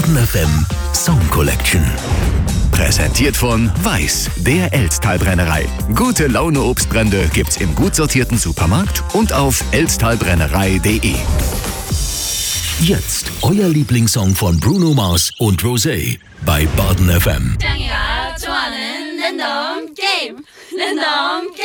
Baden FM Song Collection. Präsentiert von Weiß, der Elsttalbrennerei. Gute Laune Obstbrände gibt's im gut sortierten Supermarkt und auf elsttalbrennerei.de. Jetzt euer Lieblingssong von Bruno Mars und Rosé bei Baden FM. 짱이가 좋아하는 랜덤 게임.